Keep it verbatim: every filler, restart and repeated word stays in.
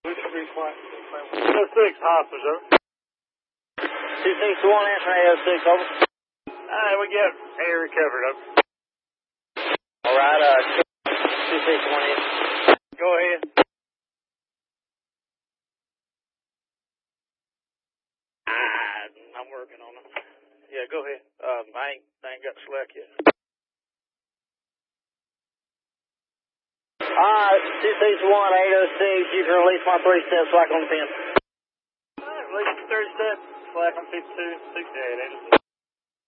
eight oh six, hospital, over. two six one, answer eight oh six, over. Alright, we got air recovered, over. Alright, uh, two six one in. Go ahead. Ah, I'm working on it. Yeah, go ahead. Um, I ain't, I ain't got slack yet. Alright, two six one, eight oh six, you can release my three step slack on the pin. Alright, release the thirty step, slack on fifty-two, sixty-eight, eight oh six.